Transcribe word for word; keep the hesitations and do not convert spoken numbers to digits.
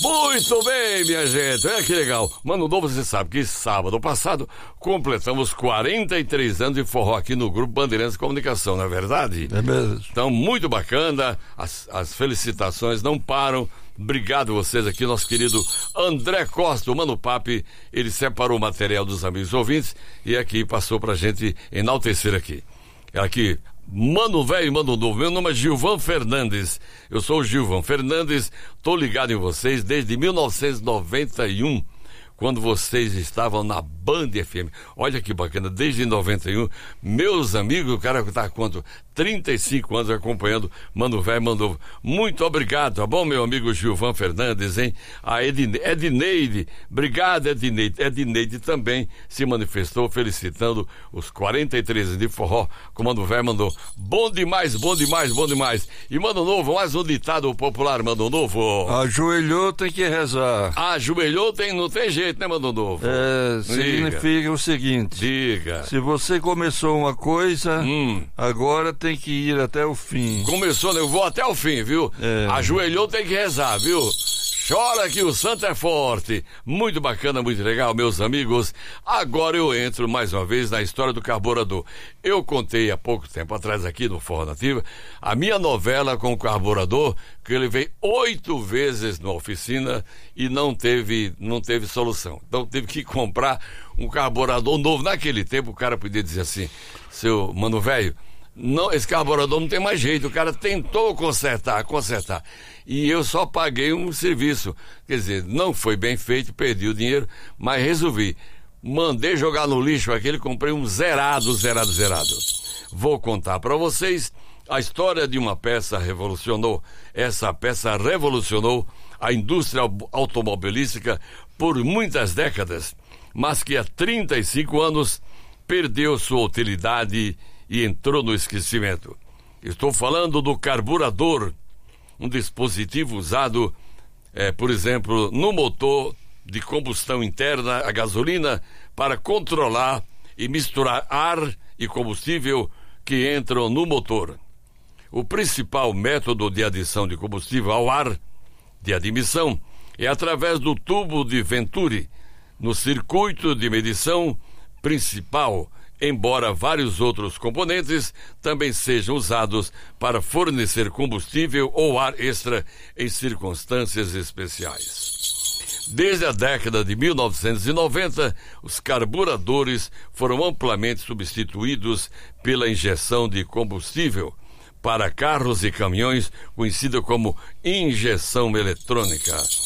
Muito bem, minha gente, é que legal. Mano Novo, você sabe que sábado passado completamos quarenta e três anos de forró aqui no Grupo Bandeirantes de Comunicação, não é verdade? É mesmo. Então, muito bacana, as, as felicitações não param. Obrigado a vocês aqui, nosso querido André Costa, o Mano Papi, ele separou o material dos amigos ouvintes e aqui passou pra gente enaltecer aqui. Aqui, Mano Velho e Mano Novo, meu nome é Gilvan Fernandes, eu sou o Gilvan Fernandes, tô ligado em vocês desde mil novecentos e noventa e um, quando vocês estavam na Band F M. Olha que bacana, desde noventa e um, meus amigos, o cara que tá há quanto? trinta e cinco anos acompanhando Mano Velho, Mano Novo. Muito obrigado, tá bom, meu amigo Gilvan Fernandes, hein? A Edne, Edneide, obrigado, Edneide. Edneide também se manifestou felicitando os quarenta e três anos de forró com Mano Velho, Mano Novo. Bom demais, bom demais, bom demais. E Mano Novo, mais um ditado popular, Mano Novo. Ajoelhou, tem que rezar. Ajoelhou, tem, não tem jeito, né, Mano Novo? É, significa Diga. o seguinte. Diga. Se você começou uma coisa, hum. agora tem que ir até o fim. Começou, né? Eu vou até o fim, viu? É. Ajoelhou, tem que rezar, viu? Chora que o santo é forte. Muito bacana, muito legal, meus amigos. Agora eu entro mais uma vez na história do carburador. Eu contei há pouco tempo atrás aqui no Forró Nativa a minha novela com o carburador, que ele veio oito vezes na oficina e não teve, não teve solução. Então teve que comprar um carburador novo. Naquele tempo o cara podia dizer assim, seu Mano Velho, não, esse carburador não tem mais jeito. O cara tentou consertar, consertar. E eu só paguei um serviço. Quer dizer, não foi bem feito, perdi o dinheiro, mas resolvi. Mandei jogar no lixo aquele, comprei um zerado, zerado, zerado. Vou contar para vocês a história de uma peça revolucionou. Essa peça revolucionou a indústria automobilística por muitas décadas, mas que há trinta e cinco anos perdeu sua utilidade e entrou no esquecimento. Estou falando do carburador, um dispositivo usado, é, por exemplo, no motor de combustão interna, a gasolina, para controlar e misturar ar e combustível que entram no motor. O principal método de adição de combustível ao ar, de admissão, é através do tubo de Venturi, no circuito de medição principal, embora vários outros componentes também sejam usados para fornecer combustível ou ar extra em circunstâncias especiais. Desde a década de mil novecentos e noventa, os carburadores foram amplamente substituídos pela injeção de combustível para carros e caminhões, conhecida como injeção eletrônica.